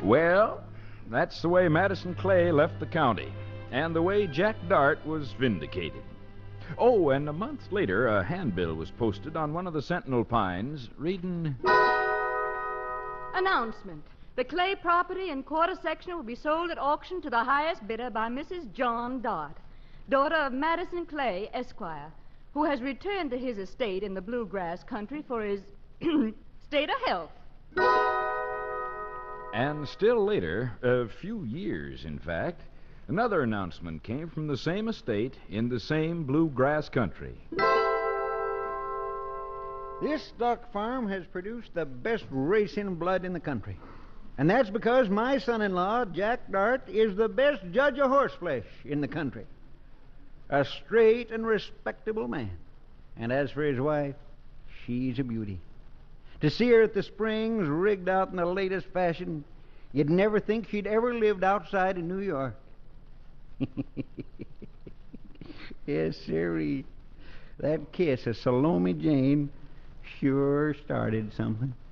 Well, that's the way Madison Clay left the county, and the way Jack Dart was vindicated. Oh, and a month later, a handbill was posted on one of the Sentinel pines reading, Announcement. The Clay property in quarter section will be sold at auction to the highest bidder by Mrs. John Dart, daughter of Madison Clay, Esquire, who has returned to his estate in the bluegrass country for his state of health. And still later, a few years in fact, another announcement came from the same estate in the same bluegrass country. This stock farm has produced the best racing blood in the country. And that's because my son-in-law, Jack Dart, is the best judge of horseflesh in the country. A straight and respectable man. And as for his wife, she's a beauty. To see her at the springs rigged out in the latest fashion, you'd never think she'd ever lived outside of New York. Yes, sirree. That kiss of Salome Jane sure started something.